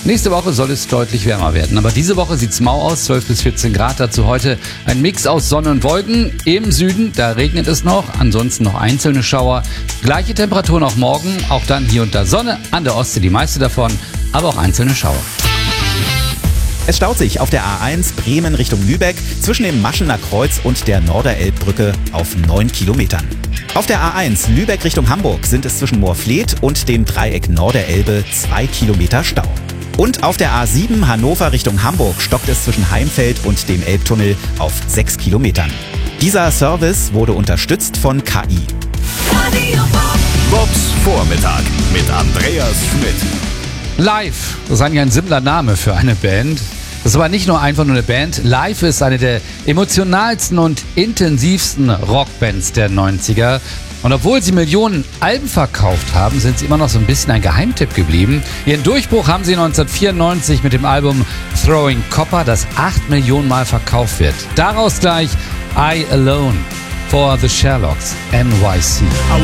Nächste Woche soll es deutlich wärmer werden, aber diese Woche sieht's mau aus, 12 bis 14 Grad. Dazu heute ein Mix aus Sonne und Wolken. Im Süden, da regnet es noch, ansonsten noch einzelne Schauer. Gleiche Temperaturen auch morgen, auch dann hier und da Sonne, an der Ostsee die meiste davon, aber auch einzelne Schauer. Es staut sich auf der A1 Bremen Richtung Lübeck zwischen dem Maschener Kreuz und der Norderelbbrücke auf 9 Kilometern. Auf der A1 Lübeck Richtung Hamburg sind es zwischen Moorfleet und dem Dreieck Norderelbe 2 Kilometer Stau. Und auf der A7 Hannover Richtung Hamburg stockt es zwischen Heimfeld und dem Elbtunnel auf 6 Kilometern. Dieser Service wurde unterstützt von KI. Bobs Vormittag mit Andreas Schmidt. Live, das ist eigentlich ein simpler Name für eine Band. Das ist aber nicht nur einfach nur eine Band. Live ist eine der emotionalsten und intensivsten Rockbands der 90er. Und obwohl sie Millionen Alben verkauft haben, sind sie immer noch so ein bisschen ein Geheimtipp geblieben. Ihren Durchbruch haben sie 1994 mit dem Album Throwing Copper, das 8 Millionen Mal verkauft wird. Daraus gleich I Alone for the Sherlocks NYC.